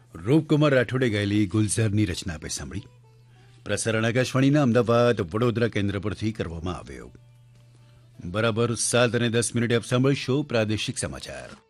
રૂપકુમાર રાઠોડે ગાયેલી ગુલઝારની રચના આપે સાંભળી. પ્રસારણ આકાશવાણીના અમદાવાદ વડોદરા કેન્દ્ર પરથી કરવામાં આવ્યો. બરાબર 7:10 આપ સાંભળશો પ્રાદેશિક સમાચાર.